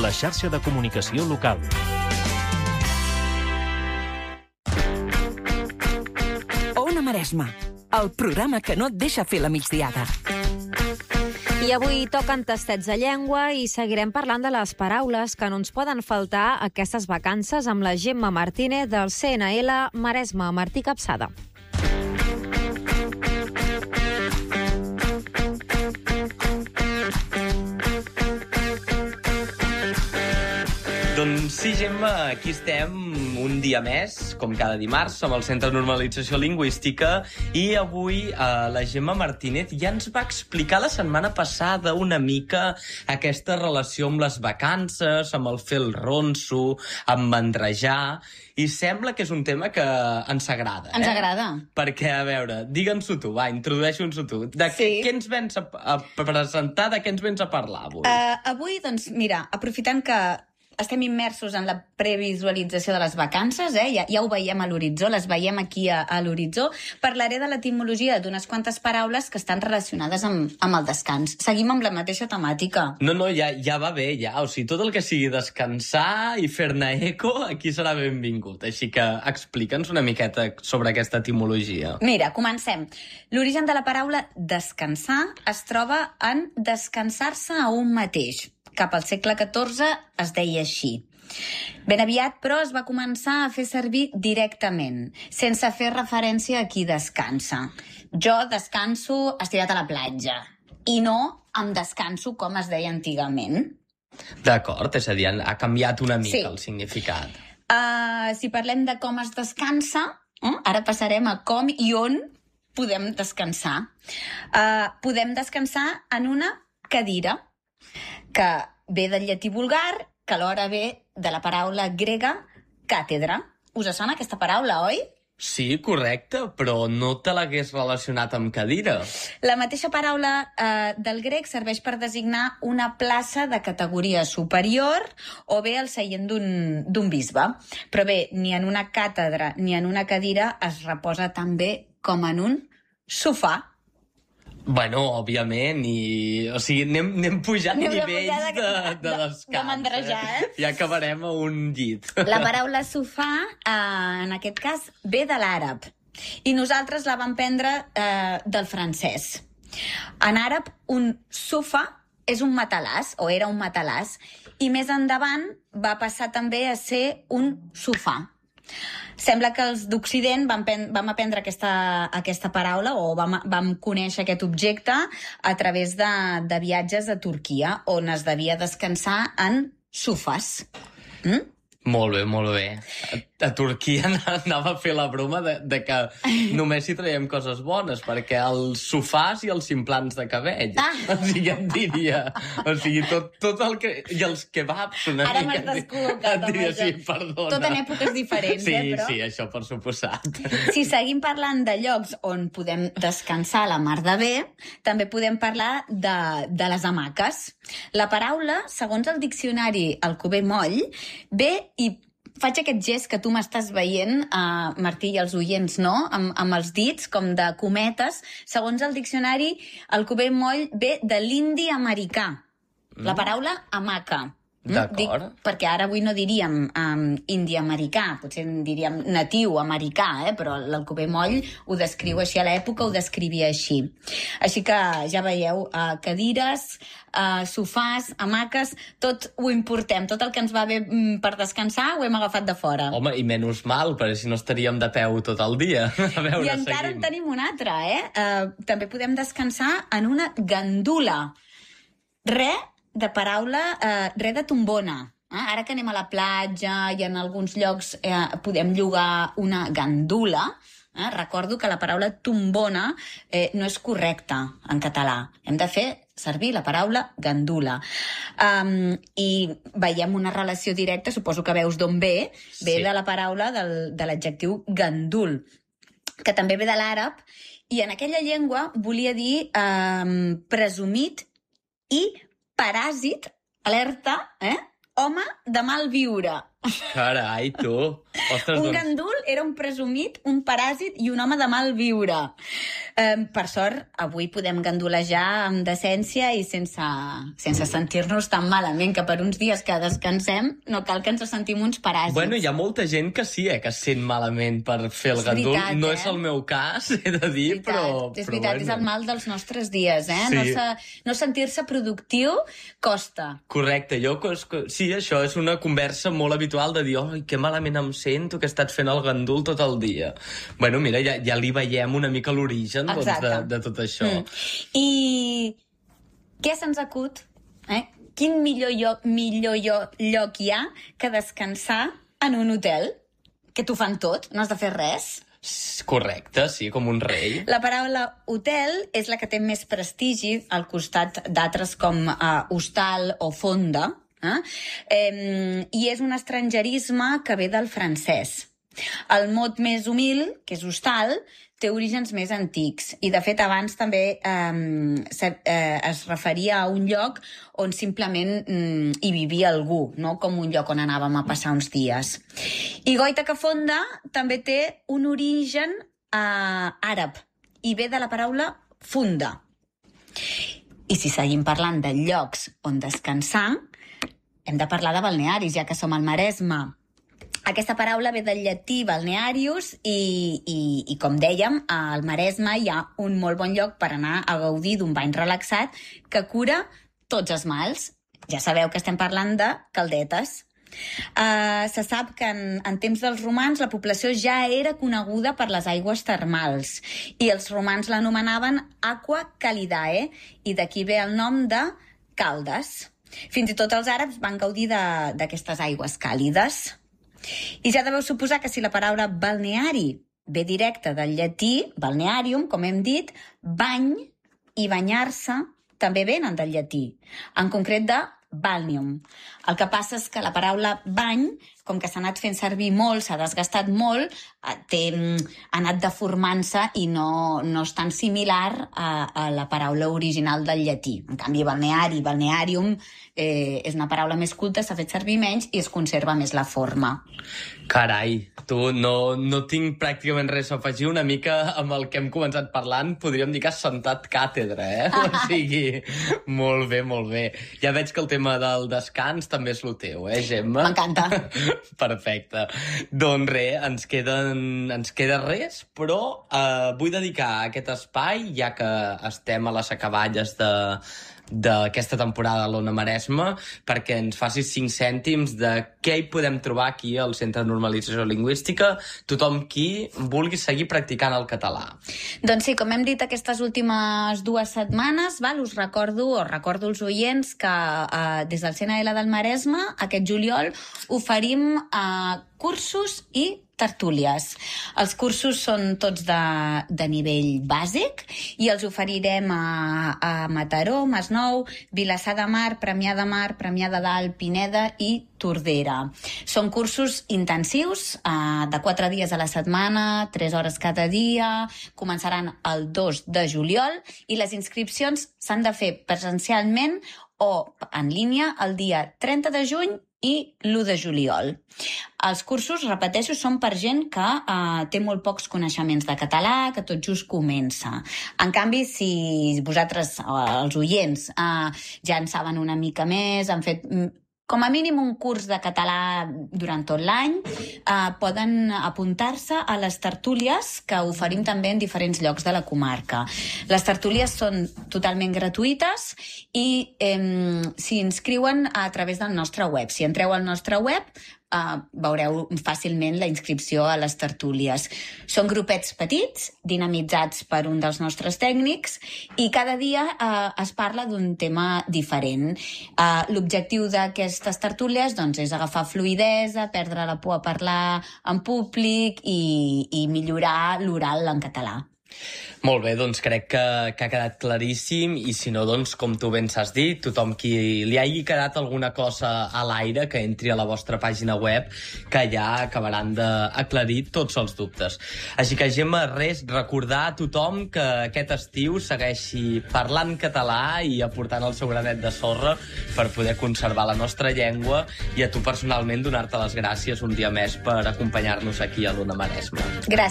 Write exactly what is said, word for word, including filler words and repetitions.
la xarxa de comunicació local. Ona Maresma, el programa que no et deixa fer la migdiada. I avui toquen tastets de llengua i seguirem parlant de les paraules que no ens poden faltar aquestes vacances amb la Gemma Martínez del C N L Maresma. Martí Capçada. Doncs sí, Gemma, aquí estem un dia més, com cada dimarts, som al Centre de Normalització Lingüística i avui eh, la Gemma Martínez ja ens va explicar la setmana passada una mica aquesta relació amb les vacances, amb el fer el ronso, amb mandrejar, i sembla que és un tema que ens agrada. Ens eh? agrada. Perquè, a veure, digue'ns-ho tu, va, introdueixo-nos-ho tu. De Sí. què, què ens vens a, a presentar, de què ens vens a parlar avui? Uh, avui, doncs, mira, aprofitant que estem immersos en la previsualització de les vacances, eh? ja, ja ho veiem a l'horitzó, les veiem aquí a, a l'horitzó, parlaré de l'etimologia d'unes quantes paraules que estan relacionades amb, amb el descans. Seguim amb la mateixa temàtica. No, no, ja, ja va bé, ja. O sigui, tot el que sigui descansar i fer-ne eco, aquí serà benvingut. Així que explica'ns una miqueta sobre aquesta etimologia. Mira, comencem. L'origen de la paraula descansar es troba en descansar-se a un mateix. Cap al segle catorze es deia així. Ben aviat, però, es va començar a fer servir directament, sense fer referència a qui descansa. Jo descanso estirat a la platja, i no em descanso com es deia antigament. D'acord, és a dir, ha canviat una mica Sí. el significat. Uh, si parlem de com es descansa, eh? Ara passarem a com i on podem descansar. Uh, podem descansar en una cadira, que ve del llatí vulgar, que alhora ve de la paraula grega càtedra. Us sona aquesta paraula, oi? Sí, correcte, però no te l'hagués relacionat amb cadira. La mateixa paraula eh, del grec serveix per designar una plaça de categoria superior o bé el seient d'un d'un bisbe. Però bé, ni en una càtedra ni en una cadira es reposa tan bé com en un sofà. Bueno, òbviament, i... O sigui, anem, anem pujant Anem nivells pujant de, de- de, de- descans. de mandrejar, eh? Ja acabarem a un llit. La paraula sofà, eh, en aquest cas, ve de l'àrab. I nosaltres la vam prendre eh, del francès. En àrab, un sofà és un matalàs, o era un matalàs, i més endavant va passar també a ser un sofà. Sembla que els d'Occident vam, vam aprendre aquesta, aquesta paraula o vam, vam conèixer aquest objecte a través de, de viatges a Turquia, on es devia descansar en sofàs. Mm? Molt bé, molt bé. A, a Turquia anava a fer la broma de, de que només hi traiem coses bones, perquè els sofàs i els implants de cabell. Ah. O sigui, et diria... O sigui, tot, tot el que... I els kebabs una Ara mica... m'has descol·locat Et amb diria, això. sí, perdona. Tot en èpoques diferents, sí, eh, però... Sí, això per suposat. Si seguim parlant de llocs on podem descansar a la mar de bé, també podem parlar de, de les hamaques. La paraula, segons el diccionari Alcover Moll, ve i faig aquest gest que tu m'estàs veient, uh, Martí, i els oients, no? Amb, amb els dits, com de cometes. Segons el diccionari, Alcover Moll ve de l'indi americà. Mm. La paraula hamaca. D'acord. Dic, perquè ara avui no diríem um, indi-americà, potser en diríem natiu americà, eh? Però l'Alcover Moll ho descriu així, a l'època ho descrivia així. Així que ja veieu, uh, cadires, uh, sofàs, hamaques, tot ho importem, tot el que ens va bé mm, per descansar ho hem agafat de fora. Home, i menys mal, perquè si no estaríem de peu tot el dia. A veure, I encara seguim. en tenim una altra, eh? Uh, també podem descansar en una gandula. Re de paraula, eh, re de tombona. Eh? Ara que anem a la platja i en alguns llocs eh, podem llogar una gandula, eh? Recordo que la paraula tombona eh, no és correcta en català. Hem de fer servir la paraula gandula. Um, I veiem una relació directa, suposo que veus d'on ve, ve Sí. de la paraula del, de l'adjectiu gandul, que també ve de l'àrab, i en aquella llengua volia dir um, presumit i paràsit, alerta, eh? Home de mal viure. Carai, tu. Ostres, Un doncs... gandul era un presumit, un paràsit i un home de mal viure. Um, per sort, avui podem gandulejar amb decència i sense, sense sentir-nos tan malament, que per uns dies que descansem no cal que ens sentim uns paràsits. Bueno, hi ha molta gent que sí, eh, que es sent malament per fer el És gandul. veritat, no eh? és el meu cas, he de dir, És veritat, però... és però veritat, bueno. és el mal dels nostres dies, eh? Sí. No, se, no sentir-se productiu costa. Correcte, jo... Sí, això és una conversa molt habitual de dir, oi, que malament em sento, que he estat fent el gandul tot el dia. Bueno, mira, ja, ja li veiem una mica l'origen doncs, de, de tot això. Mm. I què se'ns acut? Eh? Quin millor lloc, millor lloc, lloc hi ha que descansar en un hotel? Que t'ho fan tot, no has de fer res. Correcte, sí, com un rei. La paraula hotel és la que té més prestigi al costat d'altres com uh, hostal o fonda, eh? Eh, i és un estrangerisme que ve del francès. El mot més humil, que és hostal, té orígens més antics i, de fet, abans també eh, se, eh, es referia a un lloc on simplement mm, hi vivia algú, no com un lloc on anàvem a passar uns dies. I Goita que fonda també té un origen eh, àrab i ve de la paraula funda. I si seguim parlant de llocs on descansar, hem de parlar de balnearis, ja que som al Maresme. Aquesta paraula ve del llatí balnearius i, i, i, com dèiem, al Maresme hi ha un molt bon lloc per anar a gaudir d'un bany relaxat que cura tots els mals. Ja sabeu que estem parlant de Caldetes. Uh, se sap que en, en temps dels romans la població ja era coneguda per les aigües termals i els romans l'anomenaven Aqua Calidae i d'aquí ve el nom de Caldes. Fins i tot els àrabs van gaudir d'aquestes aigües càlides. I ja deveu suposar que si la paraula balneari ve directa del llatí, balnearium, com hem dit, bany i banyar-se també venen del llatí, en concret de balneum. El que passa és que la paraula bany, com que s'ha anat fent servir molt, s'ha desgastat molt, té, ha anat deformant-se i no, no és tan similar a, a la paraula original del llatí. En canvi, balneari, balnearium, eh, és una paraula més culta, s'ha fet servir menys i es conserva més la forma. Carai, tu, no, no tinc pràcticament res a afegir. Una mica amb el que hem començat parlant, podríem dir que has sentat càtedra, eh? O sigui, molt bé, molt bé. Ja veig que el tema del descans també és el teu, eh, Gemma? M'encanta. Perfecte. Doncs res, ens, queden, ens queda res, però eh, vull dedicar aquest espai, ja que estem a les acaballes de d'aquesta temporada a l'Ona Maresme, perquè ens facis cinc cèntims de què hi podem trobar aquí al Centre de Normalització Lingüística, tothom qui vulgui seguir practicant el català. Doncs sí, com hem dit aquestes últimes dues setmanes, val, us recordo, o recordo als oients que eh, des del C N L del Maresme, aquest juliol, oferim eh, cursos i tertúlies. Els cursos són tots de, de nivell bàsic i els oferirem a, a Mataró, Masnou, Vilassar de Mar, Premià de Mar, Premià de Dalt, Pineda i Tordera. Són cursos intensius, eh, de quatre dies a la setmana, tres hores cada dia, començaran el dos de juliol i les inscripcions s'han de fer presencialment o en línia el dia trenta de juny i l'u de juliol. Els cursos, repeteixo, són per gent que eh, té molt pocs coneixements de català, que tot just comença. En canvi, si vosaltres, eh, els oients, eh, ja en saben una mica més, han fet com a mínim un curs de català durant tot l'any, eh, poden apuntar-se a les tertúlies que oferim també en diferents llocs de la comarca. Les tertúlies són totalment gratuïtes i eh, s'hi inscriuen a través del nostre web. Si entreu al nostre web, Uh, veureu fàcilment la inscripció a les tertúlies. Són grupets petits, dinamitzats per un dels nostres tècnics, i cada dia uh, es parla d'un tema diferent. Uh, l'objectiu d'aquestes tertúlies doncs, és agafar fluïdesa, perdre la por a parlar en públic i, i millorar l'oral en català. Molt bé, doncs crec que, que ha quedat claríssim i si no, doncs, com tu ben s'has dit, tothom qui li hagi quedat alguna cosa a l'aire que entri a la vostra pàgina web, que ja acabaran d'aclarir tots els dubtes. Així que, Gemma, res, recordar a tothom que aquest estiu segueixi parlant català i aportant el seu granet de sorra per poder conservar la nostra llengua i a tu personalment donar-te les gràcies un dia més per acompanyar-nos aquí a l'Ona Maresma. Gràcies.